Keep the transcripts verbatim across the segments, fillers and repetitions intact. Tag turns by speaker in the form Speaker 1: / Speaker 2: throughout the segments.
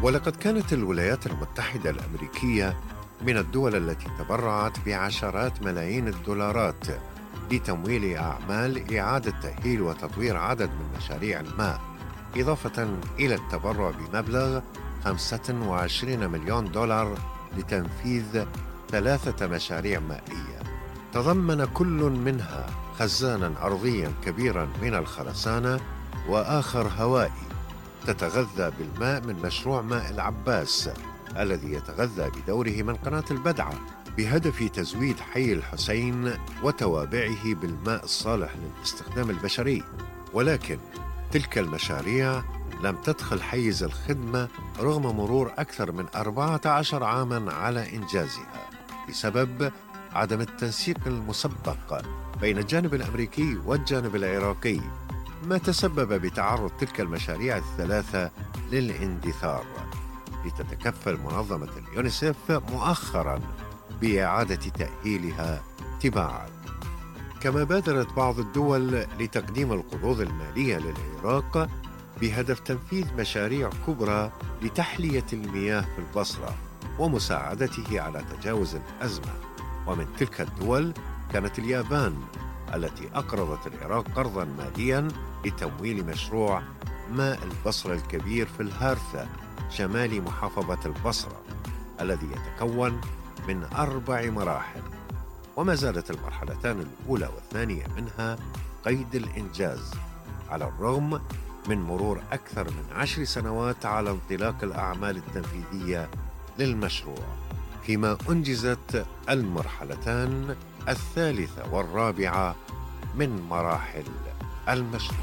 Speaker 1: ولقد كانت الولايات المتحدة الأمريكية من الدول التي تبرعت بعشرات ملايين الدولارات لتمويل أعمال إعادة تأهيل وتطوير عدد من مشاريع الماء، إضافة إلى التبرع بمبلغ خمسة وعشرين مليون دولار لتنفيذ ثلاثة مشاريع مائية. تضمن كل منها خزاناً أرضياً كبيراً من الخرسانة وآخر هوائي تتغذى بالماء من مشروع ماء العباس الذي يتغذى بدوره من قناة البدعة، بهدف تزويد حي الحسين وتوابعه بالماء الصالح للاستخدام البشري. ولكن تلك المشاريع لم تدخل حيز الخدمة رغم مرور أكثر من أربعة عشر عاماً على إنجازها بسبب عدم التنسيق المسبق بين الجانب الأمريكي والجانب العراقي، ما تسبب بتعرض تلك المشاريع الثلاثة للاندثار. لتتكفل منظمة اليونيسف مؤخراً بإعادة تأهيلها تباعاً. كما بادرت بعض الدول لتقديم القروض المالية للعراق بهدف تنفيذ مشاريع كبرى لتحلية المياه في البصرة ومساعدته على تجاوز الأزمة. ومن تلك الدول كانت اليابان التي أقرضت العراق قرضاً مالياً لتمويل مشروع ماء البصرة الكبير في الهارثة شمال محافظة البصرة، الذي يتكون من أربع مراحل، وما زالت المرحلتان الأولى والثانية منها قيد الإنجاز على الرغم من مرور أكثر من عشر سنوات على انطلاق الأعمال التنفيذية للمشروع، فيما أنجزت المرحلتان الثالثة والرابعة من مراحل المشروع.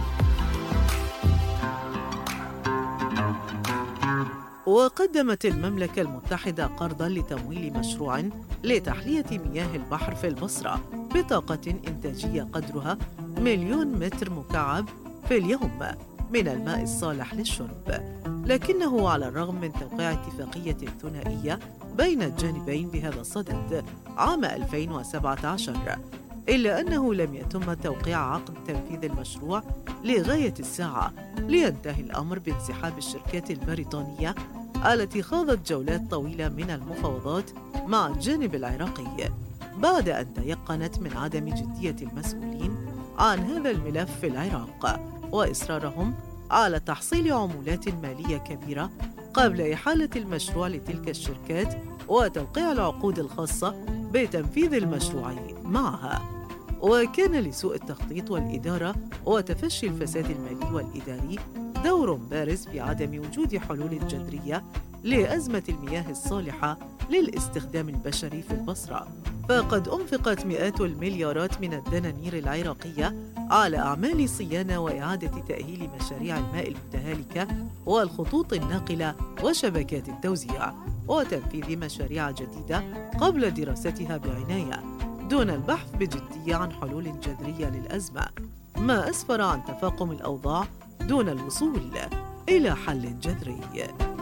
Speaker 2: وقدمت المملكة المتحدة قرضاً لتمويل مشروع لتحلية مياه البحر في البصرة بطاقة إنتاجية قدرها مليون متر مكعب في اليوم من الماء الصالح للشرب، لكنه على الرغم من توقيع اتفاقية ثنائية بين الجانبين بهذا الصدد عام ألفين وسبعة عشر، إلا أنه لم يتم توقيع عقد تنفيذ المشروع لغاية الساعة، لينتهي الأمر بانسحاب الشركات البريطانية التي خاضت جولات طويلة من المفاوضات مع الجانب العراقي بعد أن تيقنت من عدم جدية المسؤولين عن هذا الملف في العراق وإصرارهم على تحصيل عمولات مالية كبيرة قبل إحالة المشروع لتلك الشركات وتوقيع العقود الخاصة بتنفيذ المشروع معها. وكان لسوء التخطيط والإدارة وتفشي الفساد المالي والإداري دور بارز في عدم وجود حلول جذرية لأزمة المياه الصالحة للاستخدام البشري في البصرة، فقد أنفقت مئات المليارات من الدنانير العراقية على أعمال صيانة وإعادة تأهيل مشاريع الماء المتهالكة والخطوط الناقلة وشبكات التوزيع، وتنفيذ مشاريع جديدة قبل دراستها بعناية دون البحث بجدية عن حلول جذرية للأزمة، ما أسفر عن تفاقم الأوضاع دون الوصول إلى حل جذري.